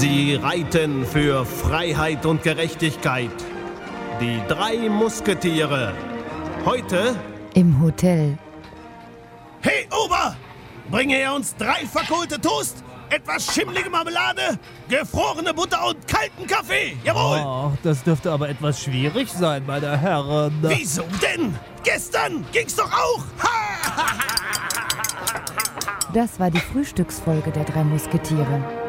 Sie reiten für Freiheit und Gerechtigkeit. Die 3 Musketiere. Heute im Hotel. Hey, Ober! Bringe er uns 3 verkohlte Toast, etwas schimmlige Marmelade, gefrorene Butter und kalten Kaffee. Jawohl! Ach, das dürfte aber etwas schwierig sein, meine Herren. Wieso denn? Gestern ging's doch auch! Das war die Frühstücksfolge der 3 Musketiere.